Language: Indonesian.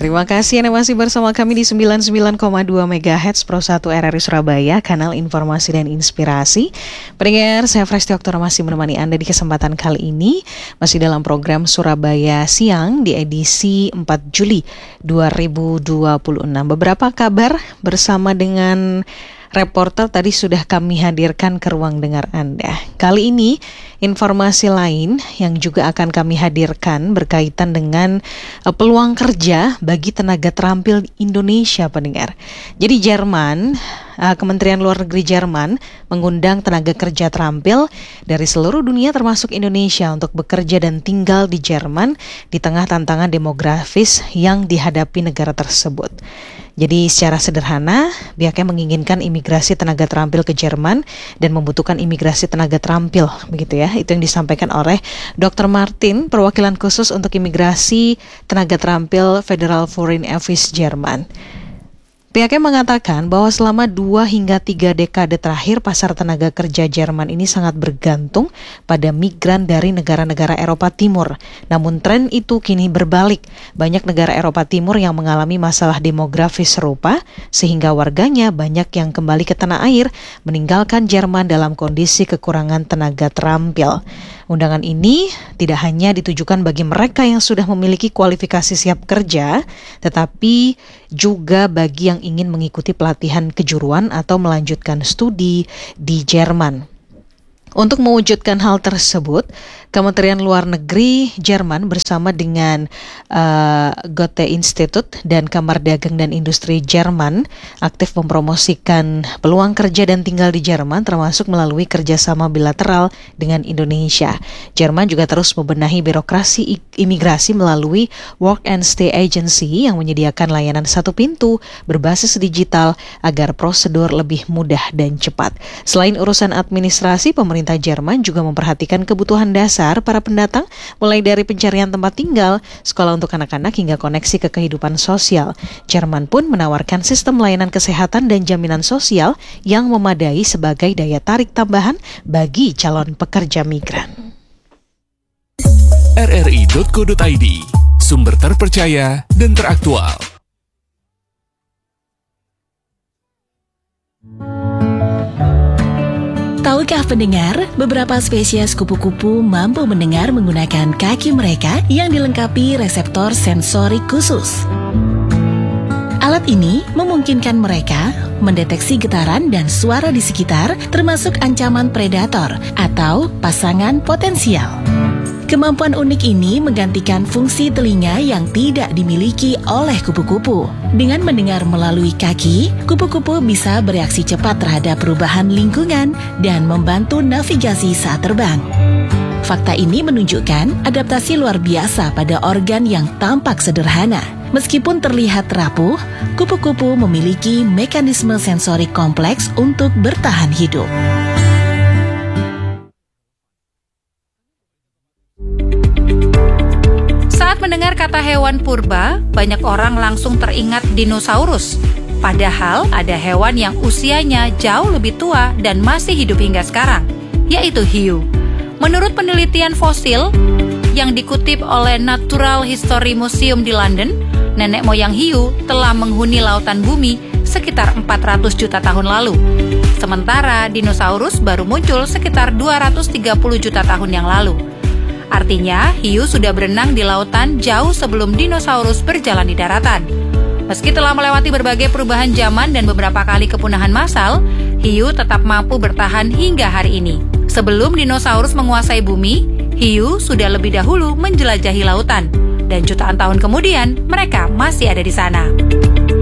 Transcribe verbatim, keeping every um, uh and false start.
terima kasih Anda masih bersama kami di sembilan puluh sembilan koma dua megahertz Pro satu R R I Surabaya, kanal informasi dan inspirasi. Pendengar, saya Fresti Oktora masih menemani Anda di kesempatan kali ini, masih dalam program Surabaya Siang di edisi empat Juli dua ribu dua puluh enam. Beberapa kabar bersama dengan reporter tadi sudah kami hadirkan ke ruang dengar Anda. Kali ini informasi lain yang juga akan kami hadirkan berkaitan dengan uh, peluang kerja bagi tenaga terampil Indonesia, pendengar. Jadi Jerman, uh, Kementerian Luar Negeri Jerman mengundang tenaga kerja terampil dari seluruh dunia termasuk Indonesia untuk bekerja dan tinggal di Jerman di tengah tantangan demografis yang dihadapi negara tersebut. Jadi secara sederhana, pihaknya menginginkan imigrasi tenaga terampil ke Jerman dan membutuhkan imigrasi tenaga terampil, begitu ya. Itu yang disampaikan oleh dokter Martin, perwakilan khusus untuk imigrasi tenaga terampil Federal Foreign Office Jerman. Pihaknya mengatakan bahwa selama dua hingga tiga dekade terakhir pasar tenaga kerja Jerman ini sangat bergantung pada migran dari negara-negara Eropa Timur. Namun tren itu kini berbalik. Banyak negara Eropa Timur yang mengalami masalah demografis serupa sehingga warganya banyak yang kembali ke tanah air meninggalkan Jerman dalam kondisi kekurangan tenaga terampil. Undangan ini tidak hanya ditujukan bagi mereka yang sudah memiliki kualifikasi siap kerja, tetapi juga bagi yang ingin mengikuti pelatihan kejuruan atau melanjutkan studi di Jerman. Untuk mewujudkan hal tersebut, Kementerian Luar Negeri Jerman bersama dengan uh, Goethe Institut dan Kamar Dagang dan Industri Jerman aktif mempromosikan peluang kerja dan tinggal di Jerman, termasuk melalui kerjasama bilateral dengan Indonesia. Jerman juga terus membenahi birokrasi imigrasi melalui Work and Stay Agency yang menyediakan layanan satu pintu berbasis digital agar prosedur lebih mudah dan cepat. Selain urusan administrasi, pemerintah Jerman juga memperhatikan kebutuhan dasar para pendatang, mulai dari pencarian tempat tinggal, sekolah untuk anak-anak, hingga koneksi ke kehidupan sosial. Jerman pun menawarkan sistem layanan kesehatan dan jaminan sosial yang memadai sebagai daya tarik tambahan bagi calon pekerja migran. R R I dot co dot I D, sumber terpercaya dan teraktual. Tahukah pendengar, beberapa spesies kupu-kupu mampu mendengar menggunakan kaki mereka yang dilengkapi reseptor sensorik khusus. Alat ini memungkinkan mereka mendeteksi getaran dan suara di sekitar, termasuk ancaman predator atau pasangan potensial. Kemampuan unik ini menggantikan fungsi telinga yang tidak dimiliki oleh kupu-kupu. Dengan mendengar melalui kaki, kupu-kupu bisa bereaksi cepat terhadap perubahan lingkungan dan membantu navigasi saat terbang. Fakta ini menunjukkan adaptasi luar biasa pada organ yang tampak sederhana. Meskipun terlihat rapuh, kupu-kupu memiliki mekanisme sensorik kompleks untuk bertahan hidup. Saat mendengar kata hewan purba, banyak orang langsung teringat dinosaurus. Padahal ada hewan yang usianya jauh lebih tua dan masih hidup hingga sekarang, yaitu hiu. Menurut penelitian fosil yang dikutip oleh Natural History Museum di London, nenek moyang hiu telah menghuni lautan bumi sekitar empat ratus juta tahun lalu. Sementara dinosaurus baru muncul sekitar dua ratus tiga puluh juta tahun yang lalu. Artinya, hiu sudah berenang di lautan jauh sebelum dinosaurus berjalan di daratan. Meski telah melewati berbagai perubahan zaman dan beberapa kali kepunahan massal, hiu tetap mampu bertahan hingga hari ini. Sebelum dinosaurus menguasai bumi, hiu sudah lebih dahulu menjelajahi lautan. Dan jutaan tahun kemudian, mereka masih ada di sana.